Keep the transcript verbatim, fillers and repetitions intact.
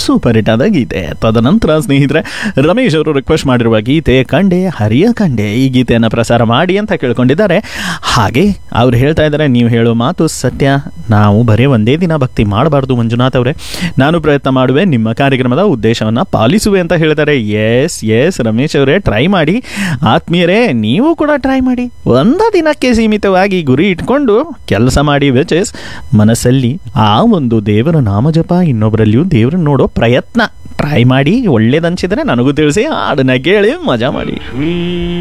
Super hit ಆದ ಗೀತೆ. ತದನಂತರ ಸ್ನೇಹಿತರೆ, ರಮೇಶ್ ಅವರು ರಿಕ್ವೆಸ್ಟ್ ಮಾಡಿರುವ ಗೀತೆ ಕಂಡೆ ಹರಿಯ ಕಂಡೆ, ಈ ಗೀತೆಯನ್ನು ಪ್ರಸಾರ ಮಾಡಿ ಅಂತ ಕೇಳ್ಕೊಂಡಿದ್ದಾರೆ. ಹಾಗೆ ಅವ್ರು ಹೇಳ್ತಾ ಇದ್ದಾರೆ, ನೀವು ಹೇಳೋ ಮಾತು ಸತ್ಯ, ನಾವು ಬರೀ ಒಂದೇ ದಿನ ಭಕ್ತಿ ಮಾಡಬಾರ್ದು ಮಂಜುನಾಥ್ ಅವರೇ, ನಾನು ಪ್ರಯತ್ನ ಮಾಡುವೆ, ನಿಮ್ಮ ಕಾರ್ಯಕ್ರಮದ ಉದ್ದೇಶವನ್ನು ಪಾಲಿಸುವೆ ಅಂತ ಹೇಳಿದ್ದಾರೆ. ಎಸ್ ಎಸ್ ರಮೇಶ್ ಅವರೇ, ಟ್ರೈ ಮಾಡಿ. ಆತ್ಮೀಯರೇ, ನೀವು ಕೂಡ ಟ್ರೈ ಮಾಡಿ. ಒಂದು ದಿನಕ್ಕೆ ಸೀಮಿತವಾಗಿ ಗುರಿ ಇಟ್ಕೊಂಡು ಕೆಲಸ ಮಾಡಿ, ವಿಚ್ ಇಸ್ ಮನಸ್ಸಲ್ಲಿ ಆ ಒಂದು ದೇವರ ನಾಮಜಪ, ಇನ್ನೊಬ್ಬರಲ್ಲಿಯೂ ದೇವರನ್ನು ನೋಡೋ ಪ್ರಯತ್ನ ಟ್ರೈ ಮಾಡಿ. ಒಳ್ಳೇದನ್ಸಿದ್ರೆ ನನಗೂ ತಿಳಿಸಿ, ಹಾಡನ್ನ ಕೇಳಿ ಮಜಾ ಮಾಡಿ.